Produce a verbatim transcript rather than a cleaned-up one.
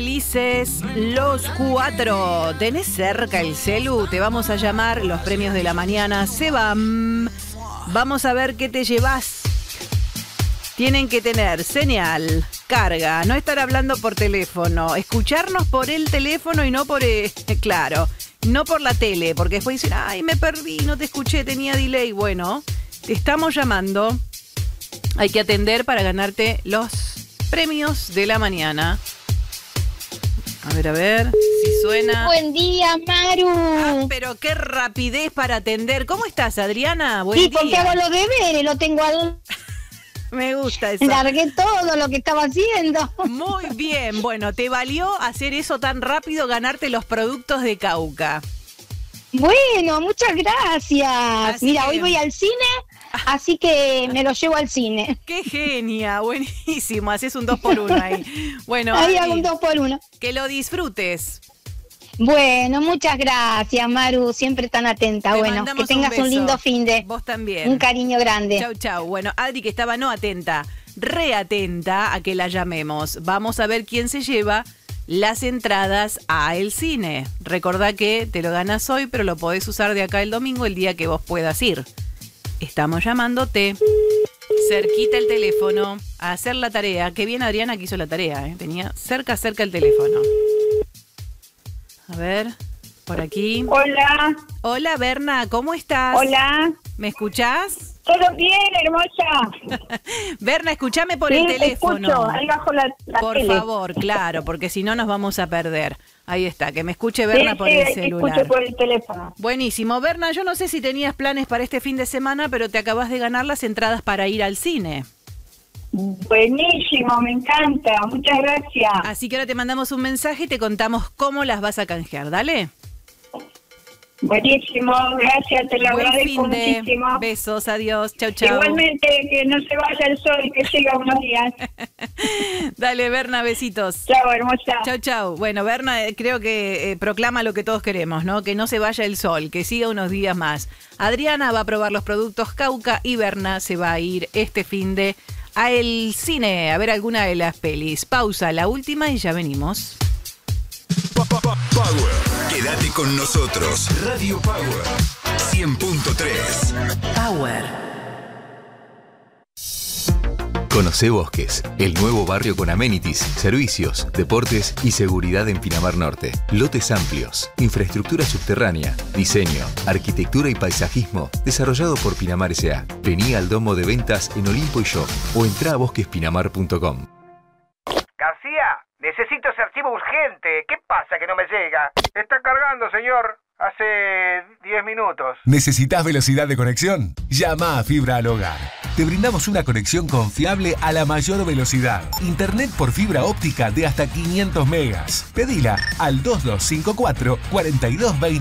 Felices los cuatro. ¿Tenés cerca el celu? Te vamos a llamar. Los premios de la mañana se van. Vamos a ver qué te llevas. Tienen que tener señal, carga, no estar hablando por teléfono, escucharnos por el teléfono y no por, eh, claro, no por la tele, porque después dicen, ay, me perdí, no te escuché, tenía delay. Bueno, te estamos llamando. Hay que atender para ganarte los premios de la mañana. A ver, a ver, si suena. Buen día, Maru. Ah, pero qué rapidez para atender. ¿Cómo estás, Adriana? Buen sí, día. porque hago los deberes, lo tengo al... Me gusta eso. Largué todo lo que estaba haciendo. Muy bien. Bueno, ¿te valió hacer eso tan rápido, ganarte los productos de Cauca? Bueno, muchas gracias. Así Mira, que... hoy voy al cine, así que me lo llevo al cine. ¡Qué genia! Buenísimo. Haces un dos por uno ahí. Bueno, ahí Adri, hago un dos por uno. Que lo disfrutes. Bueno, muchas gracias, Maru. Siempre tan atenta. Te bueno, que tengas un, un lindo fin de. Vos también. Un cariño grande. Chau, chau. Bueno, Adri, que estaba no atenta, reatenta a que la llamemos. Vamos a ver quién se lleva las entradas a el cine. Recordá que te lo ganas hoy, pero lo podés usar de acá el domingo, el día que vos puedas ir. Estamos llamándote. Cerquita el teléfono, a hacer la tarea. Qué bien Adriana que hizo la tarea, ¿eh? Tenía cerca, cerca el teléfono. A ver, por aquí. Hola. Hola, Berna, ¿cómo estás? Hola. ¿Me escuchás? ¿Todo bien, hermosa? Berna, escúchame por sí, el teléfono. Escucho, ahí bajo la, la Por tele. favor, claro, porque si no nos vamos a perder. Ahí está, que me escuche Berna sí, por sí, el celular. Escucho por el teléfono. Buenísimo. Berna, yo no sé si tenías planes para este fin de semana, pero te acabas de ganar las entradas para ir al cine. Buenísimo, me encanta. Muchas gracias. Así que ahora te mandamos un mensaje y te contamos cómo las vas a canjear. Dale. Buenísimo, gracias, te lo Buen agradezco fin de... muchísimo. Besos, adiós, chau, chau. Igualmente, que no se vaya el sol, que siga unos días. Dale, Berna, besitos. Chao, hermosa. Chau, chau. Bueno, Berna eh, creo que eh, proclama lo que todos queremos, ¿no? Que no se vaya el sol, que siga unos días más. Adriana va a probar los productos Cauca y Berna se va a ir este fin de a el cine a ver alguna de las pelis. Pausa, la última y ya venimos. Power. Quédate con nosotros. Radio Power cien punto tres. Power. Conoce Bosques, el nuevo barrio con amenities, servicios, deportes y seguridad en Pinamar Norte. Lotes amplios, infraestructura subterránea, diseño, arquitectura y paisajismo, desarrollado por Pinamar S A. Vení al domo de ventas en Olimpo y Shop o entrá a bosquespinamar punto com. García, necesito ese archivo urgente. ¿Qué pasa que no me llega? Está cargando, señor. Hace diez minutos. ¿Necesitas velocidad de conexión? Llama a Fibra al Hogar. Te brindamos una conexión confiable a la mayor velocidad. Internet por fibra óptica de hasta quinientos megas. Pedila al dos dos cinco cuatro, cuatro dos dos cero.